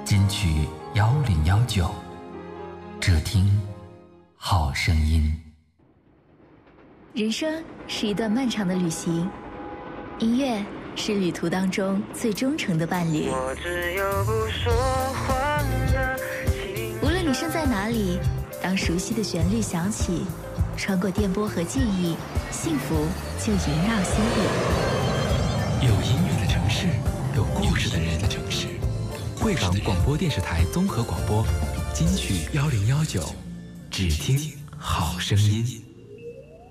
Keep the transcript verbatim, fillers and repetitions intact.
金曲幺零幺九，只听好声音。 人生是一段漫长的旅行，音乐是旅途当中最忠诚的伴侣。 我只有不说话的情无论你身在哪里，当熟悉的旋律响起，穿过电波和记忆，幸福就萦绕心底。 有音乐的城市，有故事的人的城市。贵港广播电视台综合广播，金曲幺零幺九，只听好声音。